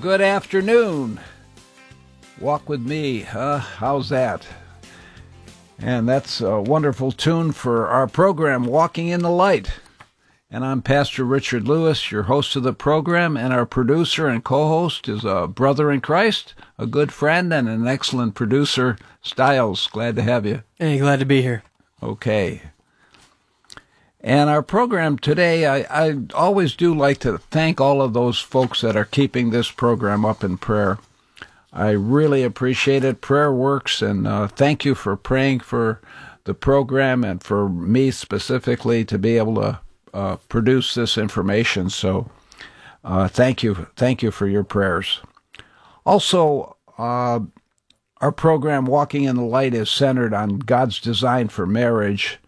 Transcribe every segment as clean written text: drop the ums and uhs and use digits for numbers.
good afternoon. Walk with me, how's that? And that's a wonderful tune for our program, Walking in the Light. And I'm Pastor Richard Lewis, your host of the program, and our producer and co-host is a brother in Christ, a good friend, and an excellent producer, Stiles. Glad to have you. Hey, glad to be here. Okay. And our program today, I always do like to thank all of those folks that are keeping this program up in prayer. I really appreciate it. Prayer works, and thank you for praying for the program and for me specifically to be able to produce this information. So thank you for your prayers. Also, our program, Walking in the Light, is centered on God's design for marriage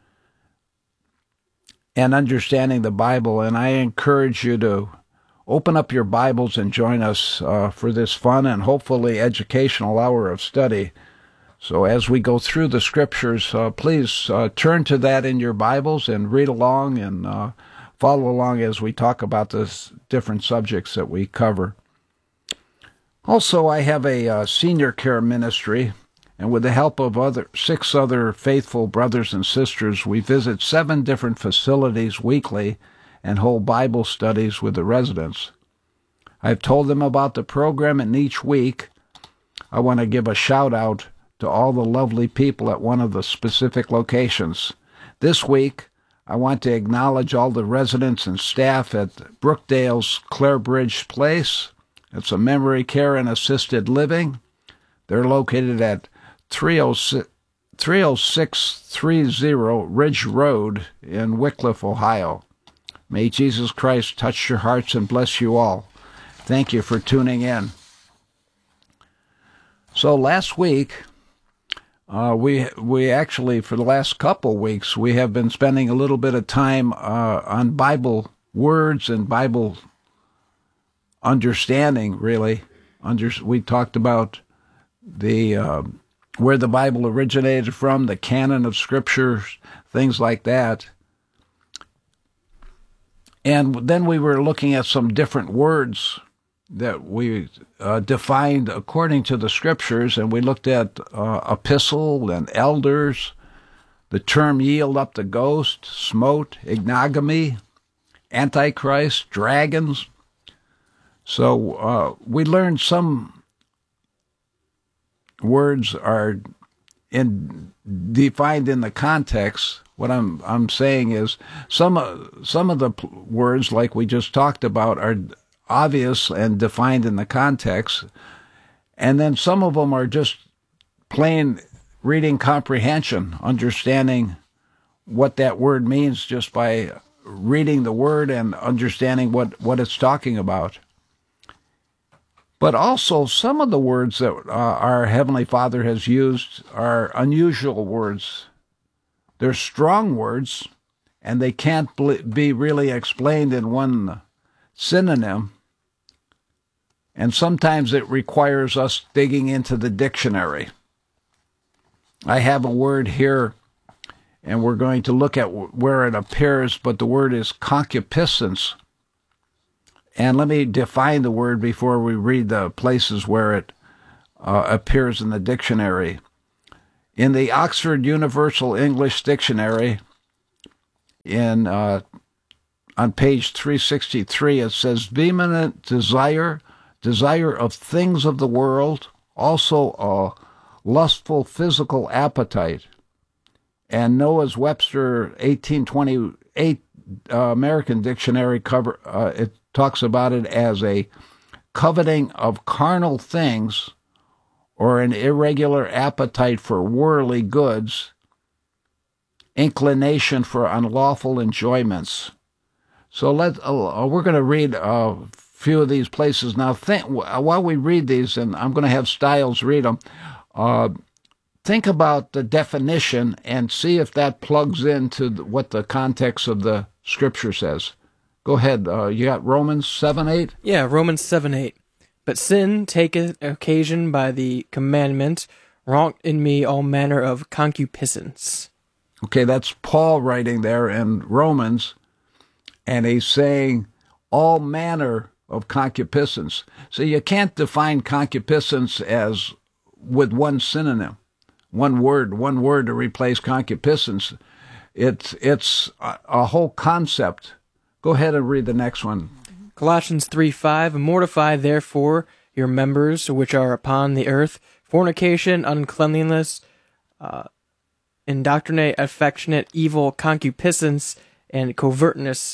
and understanding the Bible, and I encourage you to open up your Bibles and join us for this fun and hopefully educational hour of study. So as we go through the scriptures, please turn to that in your Bibles and read along and follow along as we talk about the different subjects that we cover. Also, I have a senior care ministry, and with the help of 6 other faithful brothers and sisters, we visit 7 different facilities weekly and hold Bible studies with the residents. I've told them about the program, and each week I want to give a shout-out to all the lovely people at one of the specific locations. This week, I want to acknowledge all the residents and staff at Brookdale's Clare Bridge Place. It's a memory care and assisted living. They're located at 30630 Ridge Road in Wickliffe, Ohio. May Jesus Christ touch your hearts and bless you all. Thank you for tuning in. So last week, we actually, for the last couple weeks, we have been spending a little bit of time on Bible words and Bible understanding, really. We talked about the where the Bible originated from, the canon of Scripture, things like that. And then we were looking at some different words that we defined according to the Scriptures, and we looked at epistle and elders, the term yield up the ghost, smote, ignominy, antichrist, dragons. So we learned some words are defined in the context. What I'm saying is some of the words, like we just talked about, are obvious and defined in the context, and then some of them are just plain reading comprehension, understanding what that word means just by reading the word and understanding what it's talking about. But also, some of the words that our Heavenly Father has used are unusual words. They're strong words, and they can't be really explained in one synonym. And sometimes it requires us digging into the dictionary. I have a word here, and we're going to look at where it appears, but the word is concupiscence. And let me define the word before we read the places where it appears in the dictionary. In the Oxford Universal English Dictionary, on page 363, it says, vehement desire of things of the world, also a lustful physical appetite. And Noah's Webster 1828 American Dictionary it talks about it as a coveting of carnal things or an irregular appetite for worldly goods, inclination for unlawful enjoyments. So we're going to read a few of these places. Now, while we read these, and I'm going to have Stiles read them, think about the definition and see if that plugs into what the context of the Scripture says. Go ahead. You got Romans 7:8? Yeah, Romans 7:8. But sin taketh occasion by the commandment, wrought in me all manner of concupiscence. Okay, that's Paul writing there in Romans, and he's saying all manner of concupiscence. So you can't define concupiscence as with one synonym, one word to replace concupiscence. It's a whole concept. Go ahead and read the next one. Colossians 3:5, mortify therefore your members which are upon the earth, fornication, uncleanliness, indoctrinate, affectionate, evil, concupiscence, and covetousness,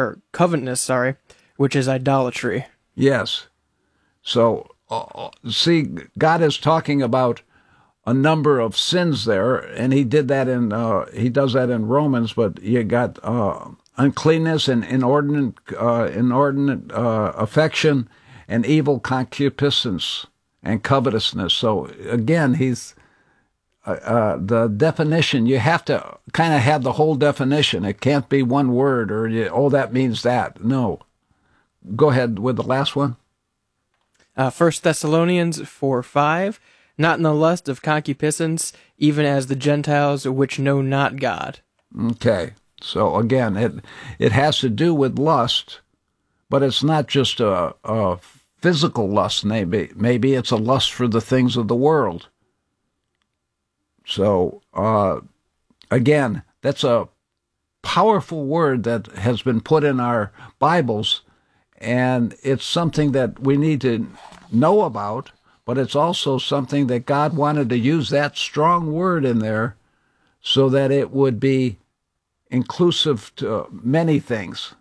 which is idolatry. Yes. So, see, God is talking about a number of sins there, and he does that in Romans. But you got uncleanness and inordinate affection, and evil concupiscence and covetousness. So again, he's the definition. You have to kind of have the whole definition. It can't be one word or that means that. No. Go ahead with the last one. 1 Thessalonians 4:5, not in the lust of concupiscence, even as the Gentiles which know not God. Okay. So again, it has to do with lust, but it's not just a physical lust. Maybe it's a lust for the things of the world. So again, that's a powerful word that has been put in our Bibles, and it's something that we need to know about, but it's also something that God wanted to use that strong word in there so that it would be inclusive to many things.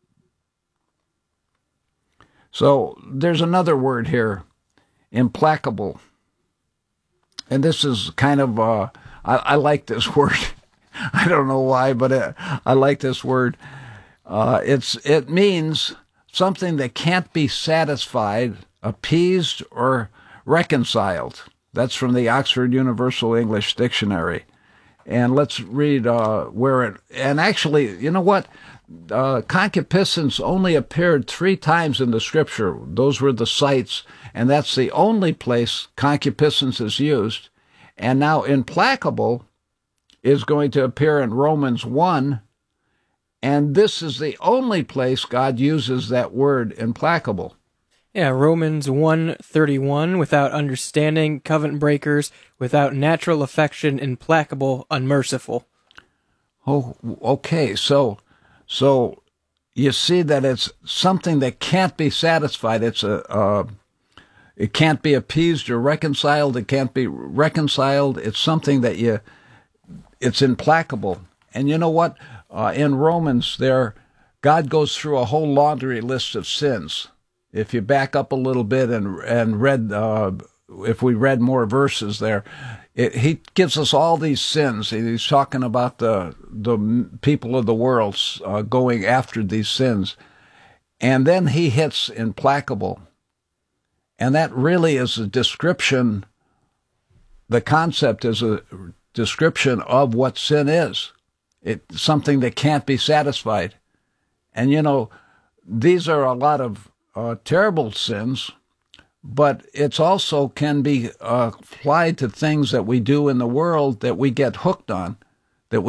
So there's another word here, implacable. And this is kind of, I like this word. I don't know why, but I like this word. It means something that can't be satisfied, appeased, or reconciled. That's from the Oxford Universal English Dictionary. And let's read and actually, you know what? Concupiscence only appeared 3 times in the Scripture. Those were the sites, and that's the only place concupiscence is used. And now implacable is going to appear in Romans 1, and this is the only place God uses that word implacable. Yeah, Romans 1:31, without understanding, covenant breakers, without natural affection, implacable, unmerciful. Oh, okay. So you see that it's something that can't be satisfied. It's it can't be appeased or reconciled. It can't be reconciled. It's something that it's implacable. And you know what? In Romans there, God goes through a whole laundry list of sins. If you back up a little bit and read, if we read more verses there, he gives us all these sins. He's talking about the people of the world going after these sins. And then he hits implacable. And that really is a description, the concept is a description of what sin is. It's something that can't be satisfied. And, you know, these are a lot of terrible sins, but it's also can be applied to things that we do in the world that we get hooked on, that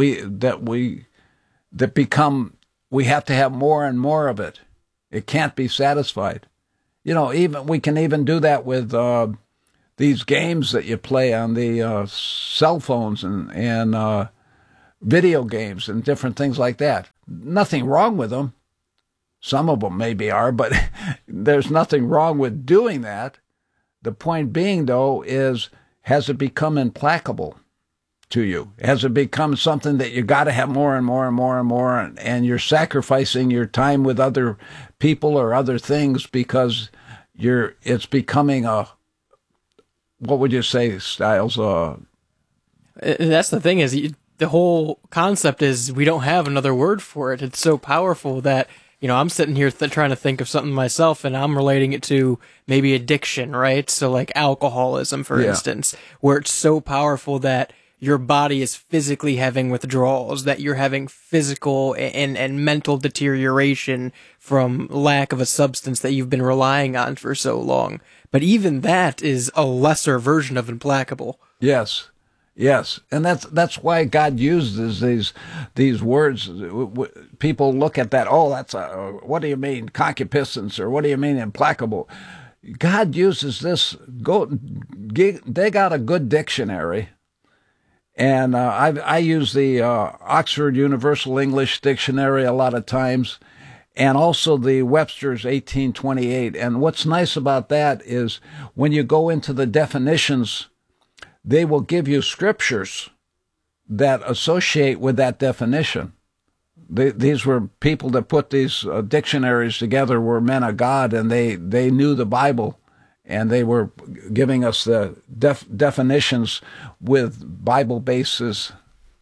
become, we have to have more and more of it. It can't be satisfied. You know, we can even do that with these games that you play on the cell phones and video games and different things like that. Nothing wrong with them. Some of them maybe are, but there's nothing wrong with doing that. The point being, though, is has it become implacable to you? Has it become something that you got to have more and more and more and more, and you're sacrificing your time with other people or other things because it's becoming what would you say, Styles? That's the thing is the whole concept is we don't have another word for it. It's so powerful that, you know, I'm sitting here trying to think of something myself, and I'm relating it to maybe addiction, right? So like alcoholism, for instance, where it's so powerful that your body is physically having withdrawals, that you're having physical and mental deterioration from lack of a substance that you've been relying on for so long. But even that is a lesser version of implacable. Yes. Yes, and that's why God uses these words. People look at that. Oh, that's what do you mean concupiscence, or what do you mean implacable? God uses this. They got a good dictionary, and I use the Oxford Universal English Dictionary a lot of times, and also the Webster's 1828. And what's nice about that is when you go into the definitions, they will give you scriptures that associate with that definition. These were people that put these dictionaries together were men of God, and they knew the Bible, and they were giving us the definitions with Bible bases.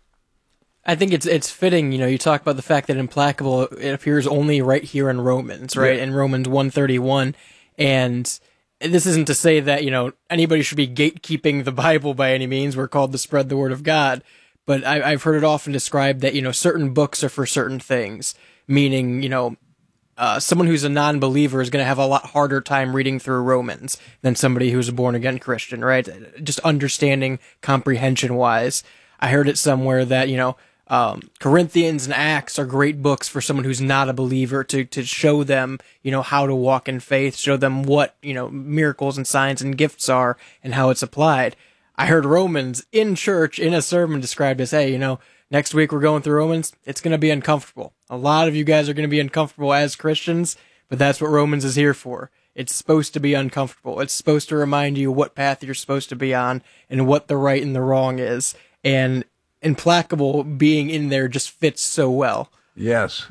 I think it's fitting. You talk about the fact that implacable, it appears only right here in Romans, right? Yeah. In Romans 1:31, and this isn't to say that, anybody should be gatekeeping the Bible by any means. We're called to spread the word of God. But I've heard it often described that, certain books are for certain things, meaning, someone who's a non-believer is going to have a lot harder time reading through Romans than somebody who's a born-again Christian, right? Just understanding comprehension-wise. I heard it somewhere that, Corinthians and Acts are great books for someone who's not a believer to show them, how to walk in faith, show them what, miracles and signs and gifts are and how it's applied. I heard Romans in church in a sermon described as, hey, next week we're going through Romans. It's going to be uncomfortable. A lot of you guys are going to be uncomfortable as Christians, but that's what Romans is here for. It's supposed to be uncomfortable. It's supposed to remind you what path you're supposed to be on and what the right and the wrong is. And implacable being in there just fits so well. Yes.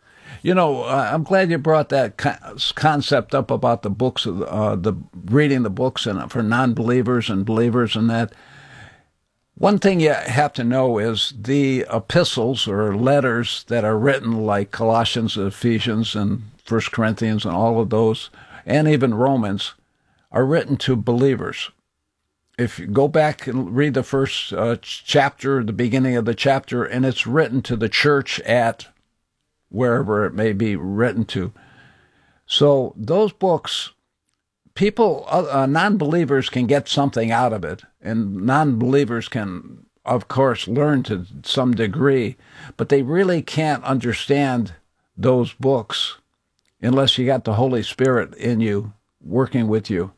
I'm glad you brought that concept up about the books, the reading the books and for non-believers and believers and that. One thing you have to know is the epistles or letters that are written like Colossians, Ephesians, and 1 Corinthians and all of those, and even Romans, are written to believers. If you go back and read the first chapter, the beginning of the chapter, and it's written to the church at wherever it may be written to. So those books, people, non-believers can get something out of it, and non-believers can, of course, learn to some degree, but they really can't understand those books unless you got the Holy Spirit in you, working with you.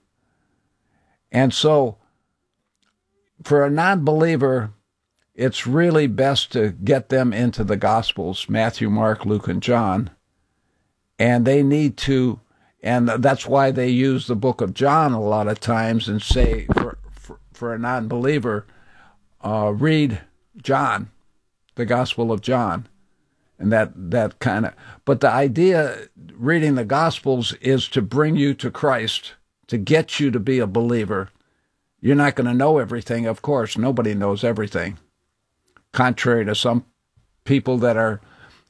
And so, for a non-believer, it's really best to get them into the Gospels, Matthew, Mark, Luke, and John. And they need to, and that's why they use the book of John a lot of times and say, for a non-believer, read John, the Gospel of John. And that kind of, but the idea, reading the Gospels, is to bring you to Christ, to get you to be a believer. You're not going to know everything, of course. Nobody knows everything. Contrary to some people that are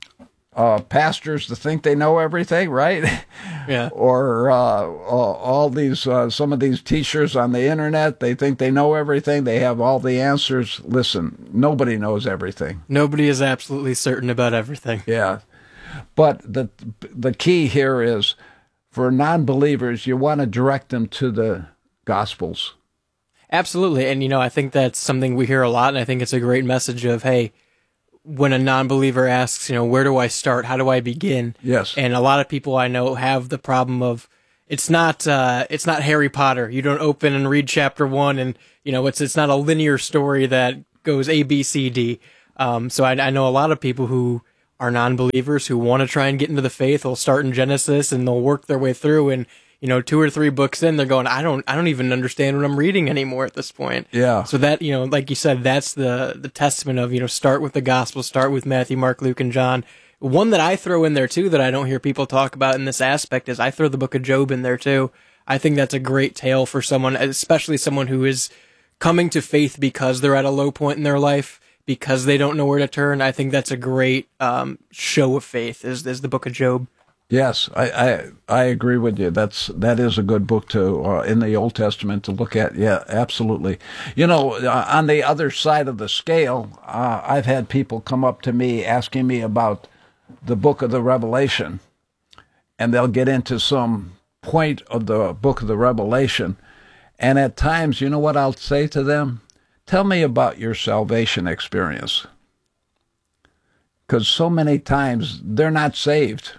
pastors that think they know everything, right? Yeah. Or all these, some of these teachers on the internet, they think they know everything. They have all the answers. Listen, nobody knows everything. Nobody is absolutely certain about everything. Yeah. But the key here is, for non-believers, you want to direct them to the Gospels. Absolutely. And, I think that's something we hear a lot, and I think it's a great message of, hey, when a non-believer asks, where do I start? How do I begin? Yes. And a lot of people I know have the problem of, it's not Harry Potter. You don't open and read chapter 1 and, it's not a linear story that goes A, B, C, D. So I know a lot of people who are non-believers who want to try and get into the faith. They'll start in Genesis and they'll work their way through, and 2 or 3 books in, they're going, I don't even understand what I'm reading anymore at this point. Yeah. So that, like you said, that's the testament of, start with the gospel, start with Matthew, Mark, Luke, and John. One that I throw in there too that I don't hear people talk about in this aspect is I throw the book of Job in there too. I think that's a great tale for someone, especially someone who is coming to faith because they're at a low point in their life, because they don't know where to turn. I think that's a great show of faith is the book of Job. Yes, I agree with you. That is a good book to in the Old Testament to look at. Yeah, absolutely. On the other side of the scale, I've had people come up to me asking me about the book of the Revelation, and they'll get into some point of the book of the Revelation, and at times, you know what I'll say to them? Tell me about your salvation experience. Because so many times they're not saved.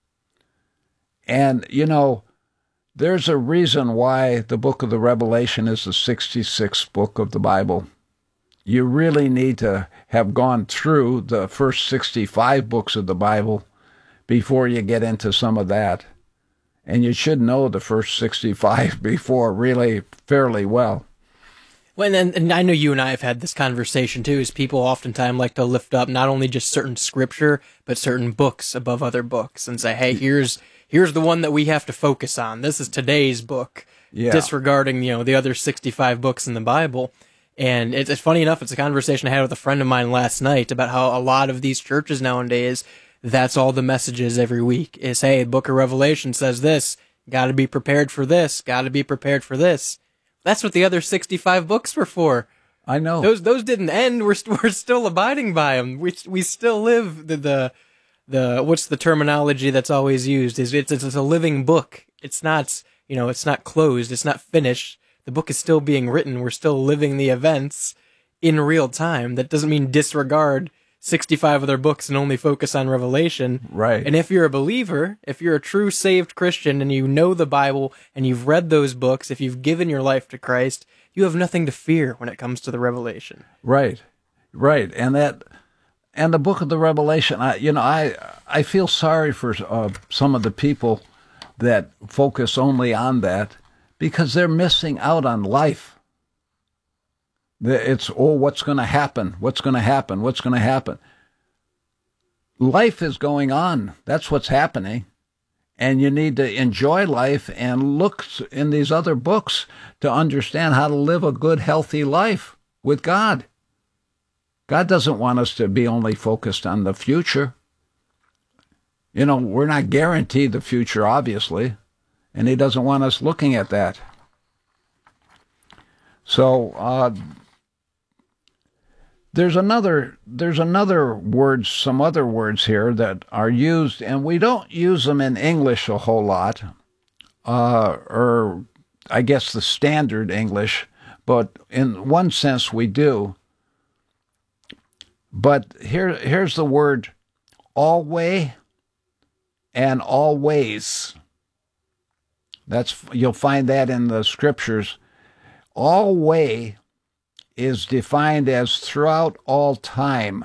And, there's a reason why the book of the Revelation is the 66th book of the Bible. You really need to have gone through the first 65 books of the Bible before you get into some of that. And you should know the first 65 before really fairly well. Well, and I know you and I have had this conversation too, is people oftentimes like to lift up not only just certain scripture, but certain books above other books and say, hey, here's the one that we have to focus on. This is today's book, disregarding, the other 65 books in the Bible. And it's funny enough, it's a conversation I had with a friend of mine last night about how a lot of these churches nowadays, that's all the messages every week is, hey, Book of Revelation says this, got to be prepared for this, got to be prepared for this. That's what the other 65 books were for. I know. Those didn't end. We're still abiding by them. We still live the what's the terminology that's always used is it's a living book. It's not, it's not closed. It's not finished. The book is still being written. We're still living the events in real time. That doesn't mean disregard 65 other books and only focus on Revelation. Right. And if you're a believer, if you're a true saved Christian and you know the Bible and you've read those books, if you've given your life to Christ, you have nothing to fear when it comes to the Revelation. Right. And the book of the Revelation, I feel sorry for some of the people that focus only on that because they're missing out on life. It's, what's going to happen? What's going to happen? What's going to happen? Life is going on. That's what's happening. And you need to enjoy life and look in these other books to understand how to live a good, healthy life with God. God doesn't want us to be only focused on the future. We're not guaranteed the future, obviously, and he doesn't want us looking at that. So, there's another word, some other words here that are used, and we don't use them in English a whole lot, or I guess the standard English, but in one sense we do. But here's the word alway and always. You'll find that in the scriptures. Alway is defined as throughout all time.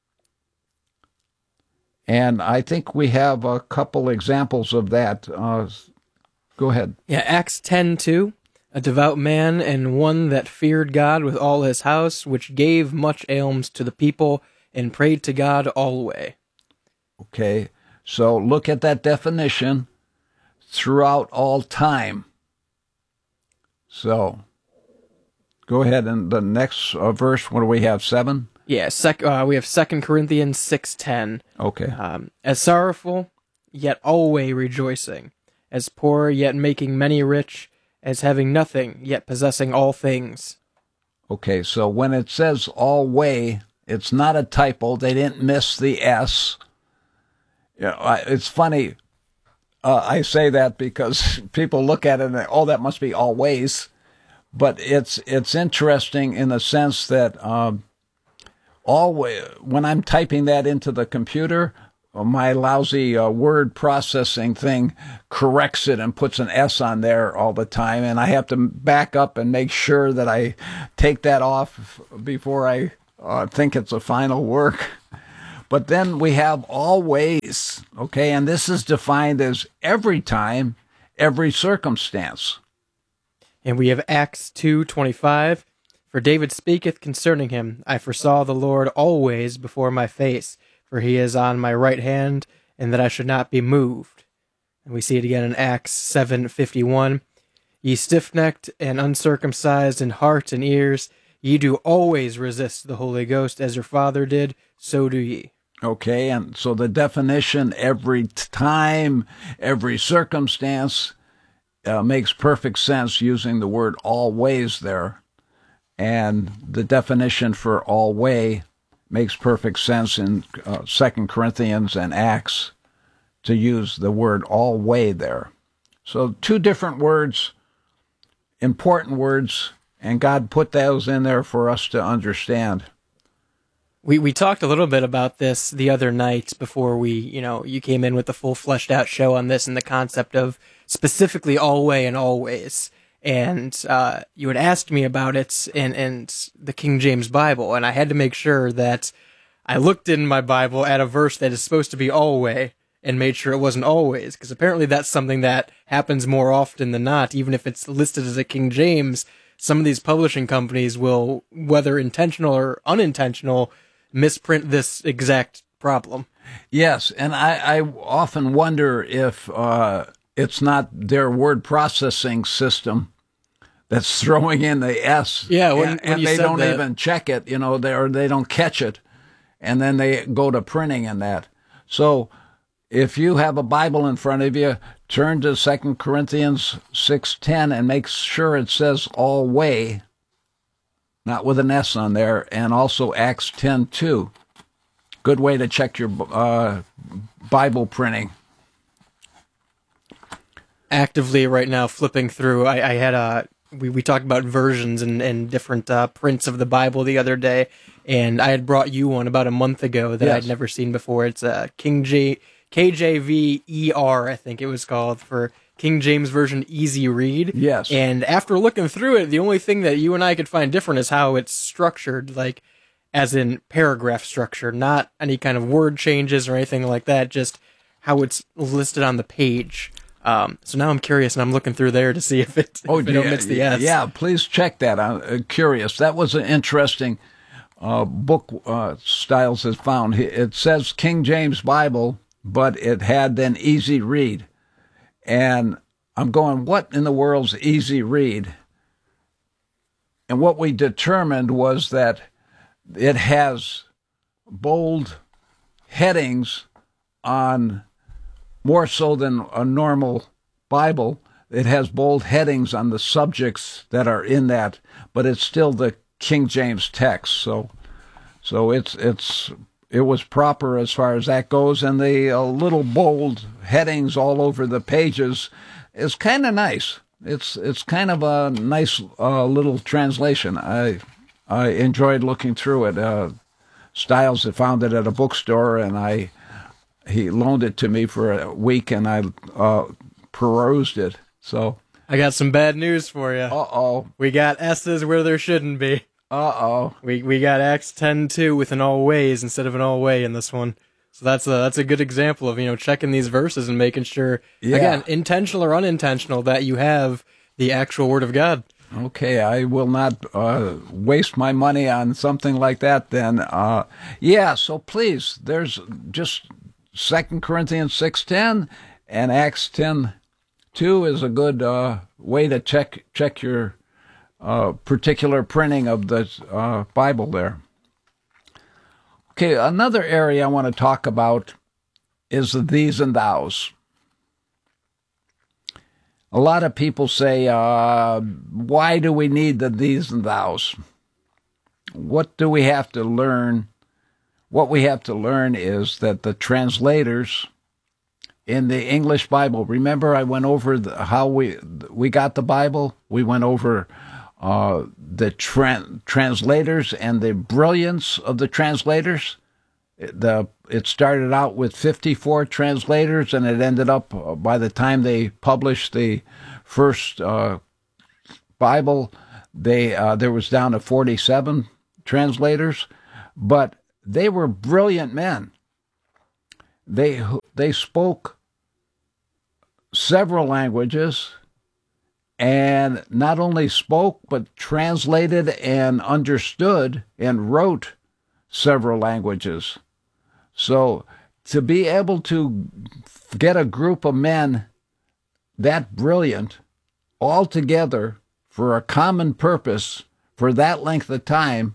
And I think we have a couple examples of that. Go ahead. Yeah, Acts 10:2, a devout man and one that feared God with all his house, which gave much alms to the people and prayed to God alway. Okay, so look at that definition, throughout all time. So, go ahead, and the next verse, what do we have, 7? Yeah, we have 2 Corinthians 6:10. Okay. As sorrowful, yet always rejoicing. As poor, yet making many rich. As having nothing, yet possessing all things. Okay, so when it says alway, it's not a typo. They didn't miss the S. It's funny. I say that because people look at it and that must be always. But it's interesting in the sense that always, when I'm typing that into the computer, my lousy word processing thing corrects it and puts an S on there all the time, and I have to back up and make sure that I take that off before I think it's a final work. But then we have always, okay, and this is defined as every time, every circumstance. And we have Acts 2:25. For David speaketh concerning him, I foresaw the Lord always before my face, for he is on my right hand, and that I should not be moved. And we see it again in Acts 7:51. Ye stiff-necked and uncircumcised in heart and ears, ye do always resist the Holy Ghost, as your father did, so do ye. Okay, and so the definition, every time, every circumstance, makes perfect sense using the word always there. And the definition for alway makes perfect sense in 2 Corinthians and Acts to use the word alway there. So two different words, important words, And God put those in there for us to understand. We talked a little bit about this the other night before you came in with the full fleshed out show on this and the concept of specifically alway and always. And you had asked me about it in the King James Bible, and I had to make sure that I looked in my Bible at a verse that is supposed to be alway and made sure it wasn't always, because apparently that's something that happens more often than not. Even if it's listed as a King James, some of these publishing companies will, whether intentional or unintentional, misprint this exact problem. Yes, and I often wonder if it's not their word processing system that's throwing in the S. Yeah, when they don't even check it, they don't catch it, and then they go to printing and that. So if you have a Bible in front of you, turn to 2 Corinthians 6:10 and make sure it says alway, not with an S on there, and also Acts 10:2. Good way to check your Bible printing. Actively right now flipping through. I had we talked about versions and different prints of the Bible the other day, and I had brought you one about a month ago that I'd never seen before. It's KJV-ER, I think it was called, for King James Version Easy Read. Yes. And after looking through it, the only thing that you and I could find different is how it's structured, like as in paragraph structure, not any kind of word changes or anything like that, just how it's listed on the page. So now I'm curious, and I'm looking through there to see if it omits the S. Yeah, please check that. I'm curious. That was an interesting book Stiles has found. It says King James Bible, but it had then easy read. And I'm going, what in the world's easy read? And what we determined was that it has bold headings on, more so than a normal Bible, it has bold headings on the subjects that are in that, but it's still the King James text. So it was proper as far as that goes, and the little bold headings all over the pages is kind of nice. It's kind of a nice little translation. I enjoyed looking through it. Stiles had found it at a bookstore, and he loaned it to me for a week, and I perused it. So I got some bad news for you. Uh-oh. We got S's where there shouldn't be. Uh-oh. We got Acts 10:2 with an always instead of an alway in this one. So that's a good example of, checking these verses and making sure, again, intentional or unintentional, that you have the actual Word of God. Okay, I will not waste my money on something like that then. So please, there's just 2 Corinthians 6:10 and Acts 10:2 is a good way to check your particular printing of the Bible there. Okay, another area I want to talk about is the these and thous. A lot of people say, why do we need the these and thous? What do we have to learn? What we have to learn is that the translators in the English Bible, remember I went over how we got the Bible? We went over the translators and the brilliance of the translators. It started out with 54 translators, and it ended up, by the time they published the first Bible, there was down to 47 translators, but they were brilliant men. They spoke several languages, and not only spoke, but translated and understood and wrote several languages. So to be able to get a group of men that brilliant all together for a common purpose for that length of time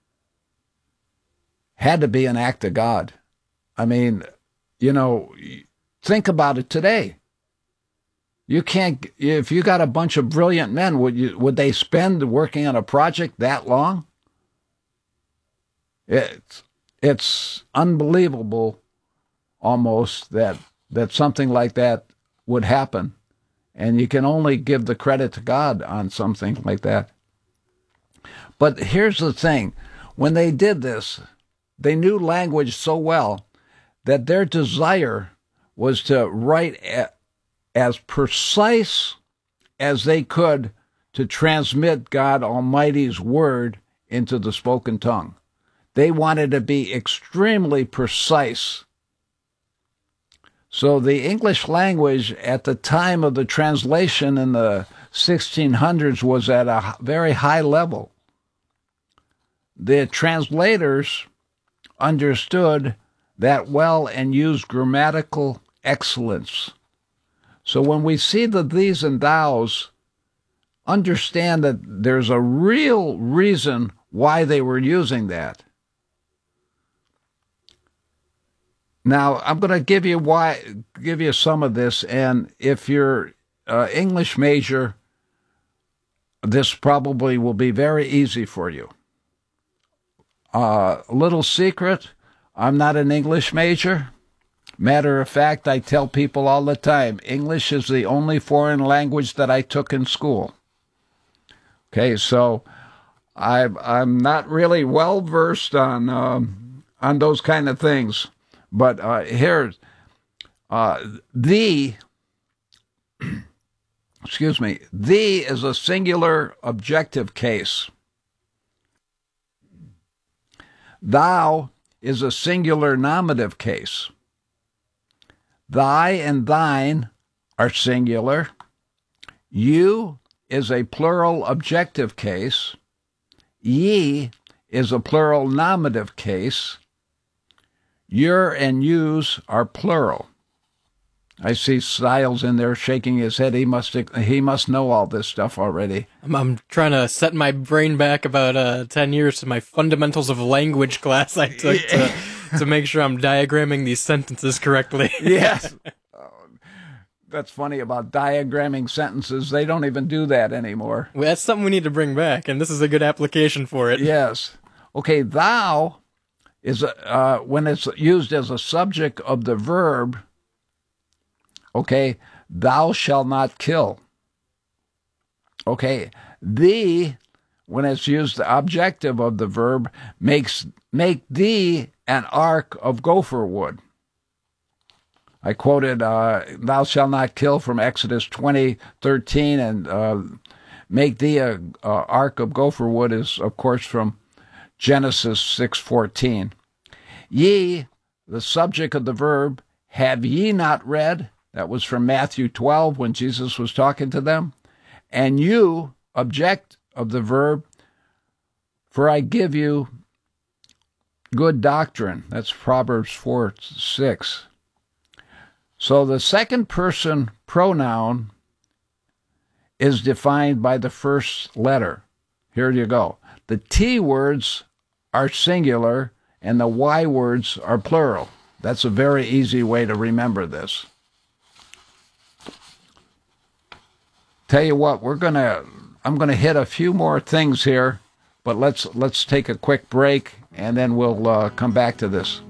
had to be an act of God. I mean, think about it today. You can't, if you got a bunch of brilliant men, would they spend working on a project that long? It's unbelievable almost that something like that would happen. And you can only give the credit to God on something like that. But here's the thing. When they did this, they knew language so well that their desire was to write as precise as they could to transmit God Almighty's word into the spoken tongue. They wanted to be extremely precise. So the English language at the time of the translation in the 1600s was at a very high level. The translators understood that well and used grammatical excellence. So when we see the these and thous, understand that there's a real reason why they were using that. Now, I'm going to give you some of this, and if you're English major, this probably will be very easy for you. A little secret, I'm not an English major. Matter of fact, I tell people all the time, English is the only foreign language that I took in school. Okay, so I'm not really well versed on those kind of things. But here's the is a singular objective case. Thou is a singular nominative case. Thy and thine are singular. You is a plural objective case. Ye is a plural nominative case. Your and yous are plural. I see Stiles in there shaking his head. He must know all this stuff already. I'm trying to set my brain back about 10 years to my fundamentals of language class I took to make sure I'm diagramming these sentences correctly. Yes. That's funny about diagramming sentences. They don't even do that anymore. Well, that's something we need to bring back, and this is a good application for it. Yes. Okay, thou is when it's used as a subject of the verb, okay, thou shalt not kill. Okay, thee, when it's used the objective of the verb, make thee an ark of gopher wood. I quoted thou shalt not kill from Exodus 20:13, and make thee a ark of gopher wood is, of course, from Genesis 6:14. Ye, the subject of the verb, have ye not read? That was from Matthew 12 when Jesus was talking to them. And you, object of the verb, for I give you good doctrine. That's Proverbs 4:6. So the second person pronoun is defined by the first letter. Here you go. The T words are singular and the Y words are plural. That's a very easy way to remember this. Tell you what, I'm gonna hit a few more things here, but let's take a quick break and then we'll come back to this.